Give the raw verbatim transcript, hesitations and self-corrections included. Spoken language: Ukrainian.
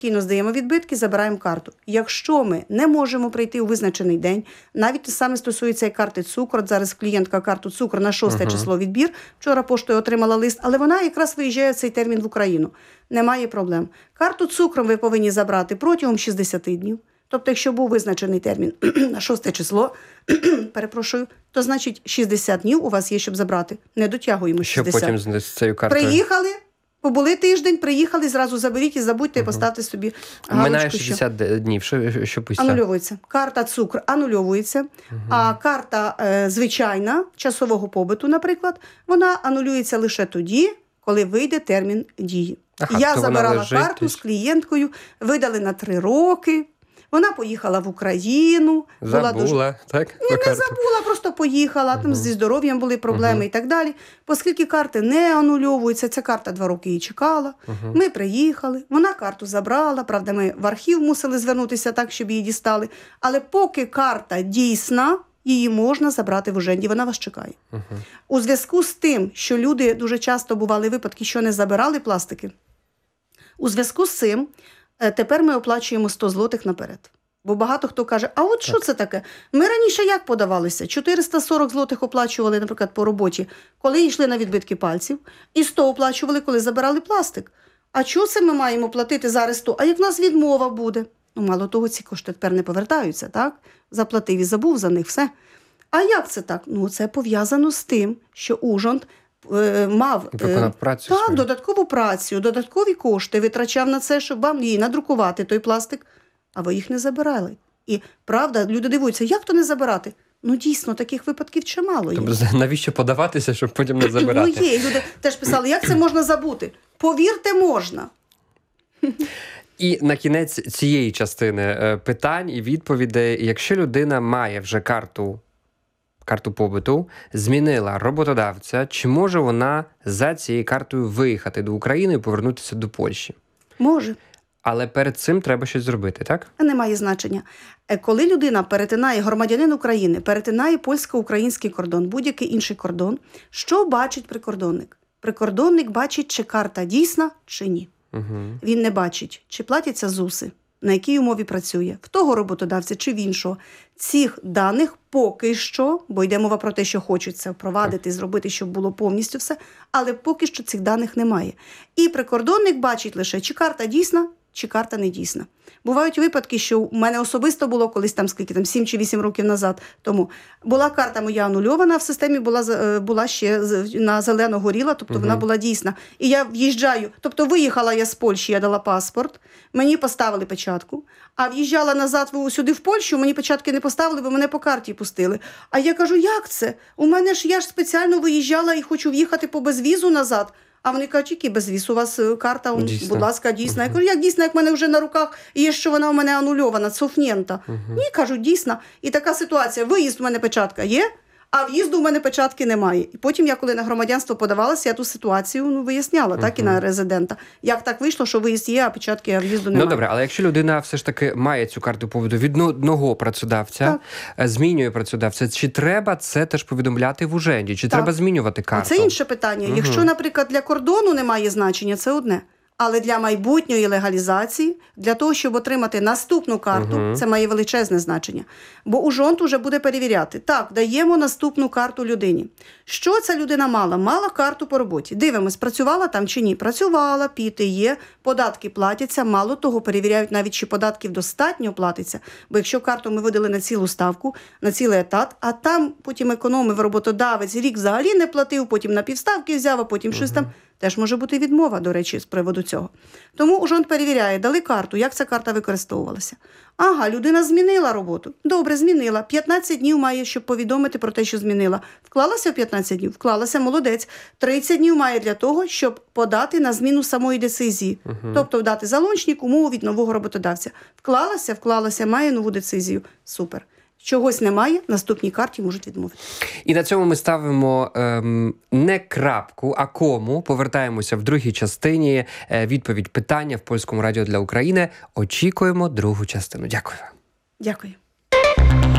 Кіно здаємо відбитки, забираємо карту. Якщо ми не можемо прийти у визначений день, навіть те саме стосується і карти цукру. Зараз клієнтка карту цукру на шосте uh-huh. число відбір. Вчора поштою отримала лист, але вона якраз виїжджає в цей термін в Україну. Немає проблем. Карту цукром ви повинні забрати протягом шістдесят днів. Тобто, якщо був визначений термін на шосте число, перепрошую, то значить шістдесят днів у вас є, щоб забрати. Не дотягуємо шістдесят. Що потім з цією картою? Приїхали, побули тиждень, приїхали, зразу заберіть і забудьте, і поставте собі галочку. Минає шістдесят що... днів, що, що пусть? Анульовується. Карта цукру анульовується, угу. а карта е, звичайна, часового побиту, наприклад, вона анулюється лише тоді, коли вийде термін дії. Ага, Я забирала карту з клієнткою, видали на три роки. Вона поїхала в Україну. Забула, була дуже... так? Ні, не карту. забула, просто поїхала, uh-huh. там зі здоров'ям були проблеми uh-huh. і так далі. Оскільки карти не анульовуються, ця карта два роки її чекала, uh-huh. ми приїхали, вона карту забрала, правда, ми в архів мусили звернутися так, щоб її дістали. Але поки карта дійсна, її можна забрати в Уженді, вона вас чекає. Uh-huh. У зв'язку з тим, що люди дуже часто бували випадки, що не забирали пластики, у зв'язку з цим тепер ми оплачуємо сто злотих наперед. Бо багато хто каже, а от що це таке? Ми раніше як подавалися? чотириста сорок злотих оплачували, наприклад, по роботі, коли йшли на відбитки пальців, і сто оплачували, коли забирали пластик. А чого це ми маємо платити зараз сто? А як в нас відмова буде? Ну, мало того, ці кошти тепер не повертаються, так? Заплатив і забув за них, все. А як це так? Ну, це пов'язано з тим, що Ужгород мав працю так, свою. додаткову працю, додаткові кошти, витрачав на це, щоб вам її надрукувати, той пластик, а ви їх не забирали. І правда, люди дивуються, як то не забирати? Ну, дійсно, таких випадків чимало є. Тобто, навіщо подаватися, щоб потім не забирати? Ну, є. Люди теж писали, як це можна забути? Повірте, можна. І на кінець цієї частини питань і відповідей, якщо людина має вже карту карту побиту, змінила роботодавця, чи може вона за цією картою виїхати до України і повернутися до Польщі? Може. Але перед цим треба щось зробити, так? Немає значення. Коли людина перетинає, громадянин України, перетинає польсько-український кордон, будь-який інший кордон, що бачить прикордонник? Прикордонник бачить, чи карта дійсна, чи ні. Угу. Він не бачить, чи платяться ЗУСи, на якій умові працює, в того роботодавця чи в іншого. Цих даних поки що, бо йде мова про те, що хочуть це впровадити, зробити, щоб було повністю все, але поки що цих даних немає. І прикордонник бачить лише, чи карта дійсна, чи карта не дійсна. Бувають випадки, що в мене особисто було колись там, скільки там, сім чи вісім років назад тому. Була карта моя анульована, в системі була, була ще на зелено горіла, тобто угу. вона була дійсна. І я в'їжджаю, тобто виїхала я з Польщі, я дала паспорт, мені поставили печатку, а в'їжджала назад сюди в Польщу, мені печатки не поставили, бо мене по карті пустили. А я кажу, як це? У мене ж, я ж спеціально виїжджала і хочу в'їхати по безвізу назад. А вони кажуть, який безвіз? У вас карта, дійсно. Будь ласка, дійсна. Uh-huh. Я кажу, як дійсна, як в мене вже на руках є, що вона у мене анульована, цофнєнта. Uh-huh. Ні, кажуть, дійсна. І така ситуація, виїзд у мене печатка є, а в'їзду у мене печатки немає. І потім я, коли на громадянство подавалася, я ту ситуацію ну, виясняла, uh-huh. так, і на резидента. Як так вийшло, що виїзд є, а печатки, а в'їзду немає. Ну, добре, але якщо людина все ж таки має цю карту побиту від одного працедавця, так. змінює працедавця, чи треба це теж повідомляти в Уженді? Чи так. треба змінювати карту? А це інше питання. Uh-huh. Якщо, наприклад, для кордону немає значення, це одне. Але для майбутньої легалізації, для того, щоб отримати наступну карту, uh-huh. це має величезне значення. Бо Ужгород уже буде перевіряти. Так, даємо наступну карту людині. Що ця людина мала? Мала карту по роботі. Дивимось, працювала там чи ні. Працювала, піти є, податки платяться. Мало того, перевіряють навіть, чи податків достатньо платиться. Бо якщо карту ми видали на цілу ставку, на цілий етат, а там потім економив роботодавець, рік взагалі не платив, потім на півставки взяв, а потім uh-huh. щось там. Теж може бути відмова, до речі, з приводу цього. Тому Ужгород перевіряє, дали карту, як ця карта використовувалася. Ага, людина змінила роботу. Добре, змінила. п'ятнадцять днів має, щоб повідомити про те, що змінила. Вклалася в п'ятнадцять днів? Вклалася, молодець. тридцять днів має для того, щоб подати на зміну самої децизії. Uh-huh. Тобто дати залучник умову від нового роботодавця. Вклалася, вклалася, має нову децизію. Супер. Чогось немає, наступній карті можуть відмовити. І на цьому ми ставимо ем, не крапку, а кому. Повертаємося в другій частині. Е, відповідь питання в Польському радіо для України. Очікуємо другу частину. Дякую. Дякую.